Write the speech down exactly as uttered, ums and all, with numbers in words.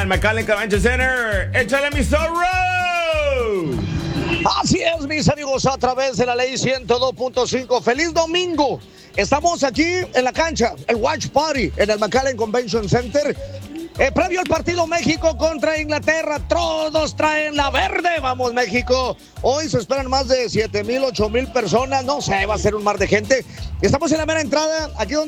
el McAllen Convention Center. ¡Échale mi zorro! Así es, mis amigos, a través de la ley ciento dos punto cinco. ¡Feliz domingo! Estamos aquí en la cancha, el Watch Party, en el McAllen Convention Center. Eh, previo al partido México contra Inglaterra, todos traen la verde. Vamos, México. Hoy se esperan más de siete mil, ocho mil personas. No sé, va a ser un mar de gente. Estamos en la mera entrada, aquí donde